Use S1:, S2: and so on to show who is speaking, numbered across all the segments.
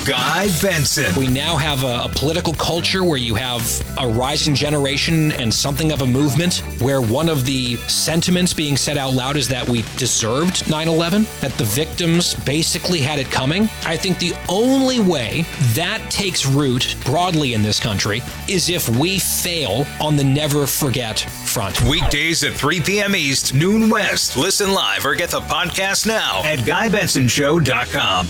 S1: Guy Benson.
S2: We now have a political culture where you have a rising generation and something of a movement where one of the sentiments being said out loud is that we deserved 9/11, that the victims basically had it coming. I think the only way that takes root broadly in this country is if we fail on the never forget front.
S1: Weekdays at 3 p.m. East, noon West. Listen live or get the podcast now at GuyBensonShow.com.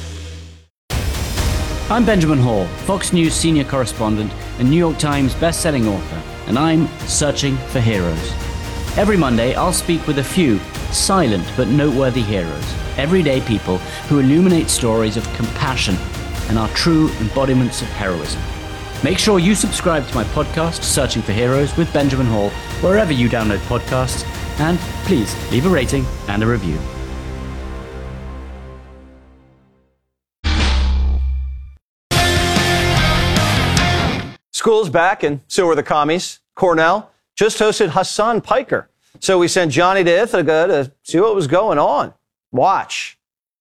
S3: I'm Benjamin Hall, Fox News senior correspondent and New York Times best-selling author, and I'm searching for heroes. Every Monday, I'll speak with a few silent but noteworthy heroes, everyday people who illuminate stories of compassion and are true embodiments of heroism. Make sure you subscribe to my podcast, Searching for Heroes with Benjamin Hall, wherever you download podcasts, and please leave a rating and a review.
S4: School's back, and so are the commies. Cornell just hosted Hassan Piker. So we sent Johnny to Ithaca to see what was going on. Watch.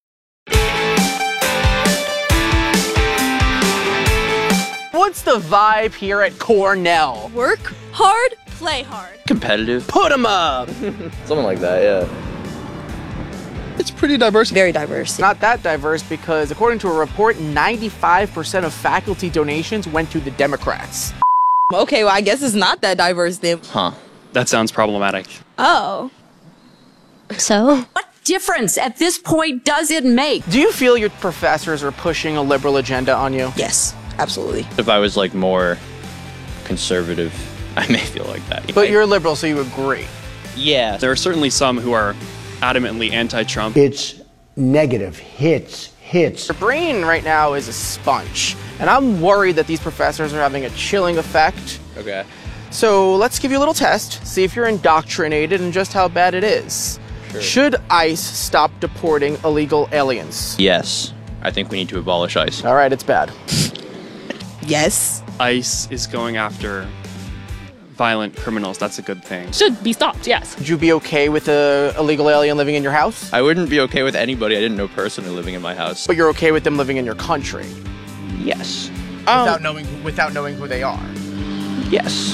S5: What's the vibe here at Cornell?
S6: Work hard, play hard.
S7: Competitive.
S5: Put 'em up!
S7: Something like that, yeah.
S8: It's pretty diverse.
S6: Very diverse.
S5: Not that diverse because, according to a report, 95% of faculty donations went to the Democrats.
S6: Okay, well, I guess it's not that diverse then.
S7: Huh.
S9: That sounds problematic.
S6: Oh. So?
S10: What difference at this point does it make?
S5: Do you feel your professors are pushing a liberal agenda on you?
S6: Yes, absolutely.
S7: If I was like more conservative, I may feel like that.
S5: But you're a liberal, so you agree.
S7: Yeah.
S9: There are certainly some who are adamantly anti-Trump.
S11: It's negative. Hits.
S5: Your brain right now is a sponge, and I'm worried that these professors are having a chilling effect.
S7: Okay.
S5: So let's give you a little test, see if you're indoctrinated and just how bad it is.
S7: Sure.
S5: Should ICE stop deporting illegal aliens?
S7: Yes. I think we need to abolish ICE.
S5: All right, it's bad.
S6: Yes.
S9: ICE is going after violent criminals. That's a good thing.
S10: Should be stopped, yes.
S5: Would you be okay with an illegal alien living in your house?
S7: I wouldn't be okay with anybody I didn't know personally living in my house.
S5: But you're okay with them living in your country?
S7: Yes.
S5: Without knowing who they are?
S7: Yes.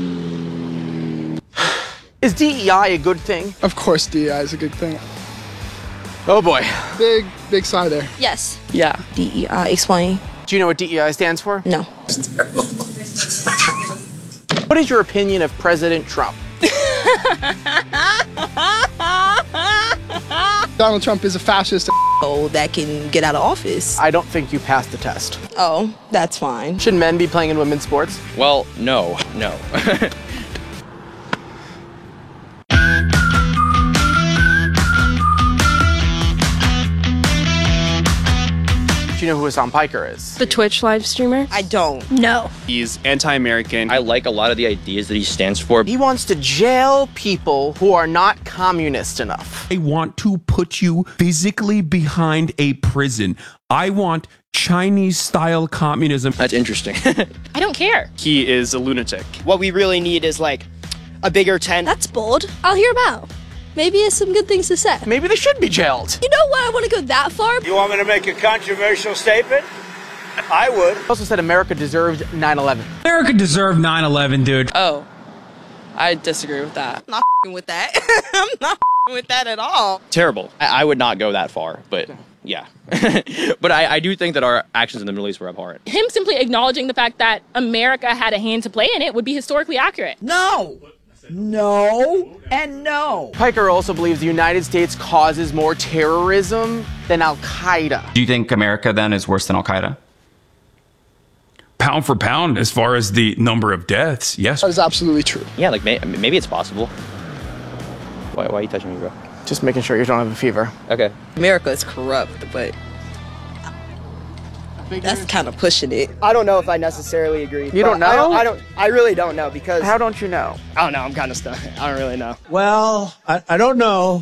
S5: Is DEI a good thing?
S8: Of course DEI is a good thing.
S5: Oh boy.
S8: Big sigh there.
S6: Yes.
S10: Yeah.
S6: DEI, explain.
S5: Do you know what DEI stands for?
S6: No.
S5: What is your opinion of President Trump?
S8: Donald Trump is a fascist.
S6: Oh, that can get out of office.
S5: I don't think you passed the test.
S6: Oh, that's fine.
S5: Should men be playing in women's sports?
S7: Well, no.
S5: Do you know who Hassan Piker is?
S10: The Twitch live streamer?
S6: I don't.
S10: No.
S9: He's anti-American.
S7: I like a lot of the ideas that he stands for.
S5: He wants to jail people who are not communist enough.
S12: I want to put you physically behind a prison. I want Chinese-style communism.
S7: That's interesting.
S10: I don't care.
S9: He is a lunatic.
S13: What we really need is like a bigger tent.
S6: That's bold. I'll hear him out. Maybe he has some good things to say.
S5: Maybe they should be jailed.
S6: You know why I want to go that far?
S14: You want me to make a controversial statement? I would.
S5: He also said America deserved 9/11.
S12: America deserved 9/11, dude.
S10: Oh. I disagree with that.
S6: I'm not with that. I'm not with that at all.
S9: Terrible.
S7: I would not go that far, but yeah. But I do think that our actions in the Middle East were abhorrent.
S10: Him simply acknowledging the fact that America had a hand to play in it would be historically accurate.
S11: No and no.
S5: Piker also believes the United States causes more terrorism than Al-Qaeda.
S15: Do you think America then is worse than Al-Qaeda?
S12: Pound for pound, as far as the number of deaths, yes.
S8: That is absolutely true.
S7: Yeah, like maybe it's possible. Why are you touching me, bro?
S5: Just making sure you don't have a fever.
S7: Okay.
S6: America is corrupt, but that's kind of pushing it.
S13: I don't know if I necessarily agree.
S5: You don't know?
S13: I really don't know because.
S5: How don't you know?
S13: I don't know. I'm kind of stuck. I don't really know.
S11: Well, I don't know.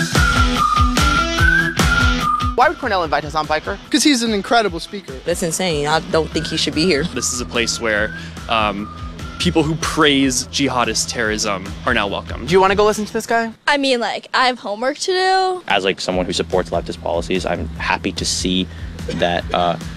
S5: Why would Cornell invite Hassan Piker?
S8: Because he's an incredible speaker.
S6: That's insane. I don't think he should be here.
S9: This is a place where people who praise jihadist terrorism are now welcome.
S5: Do you want to go listen to this guy?
S6: I mean, like, I have homework to do.
S7: As like someone who supports leftist policies, I'm happy to see that